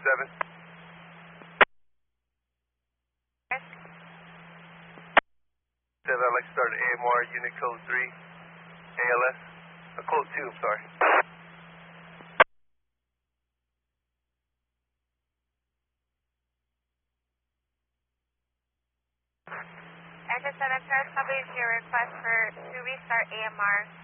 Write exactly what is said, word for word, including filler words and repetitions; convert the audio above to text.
seven. Said I'd like to start A M R unit code three, A L S. Uh, code two, I'm sorry. Engine seven, Paris, copy your request for to restart A M R